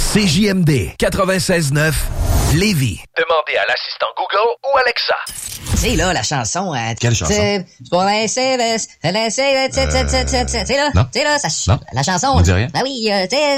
CJMD 96.9 Lévis. Demandez à l'assistant Google ou Alexa. C'est là la chanson. Quelle chanson? C'est pour c'est là. Non. C'est là, ça. Non. La chanson. On dit rien? Ben oui, tu sais.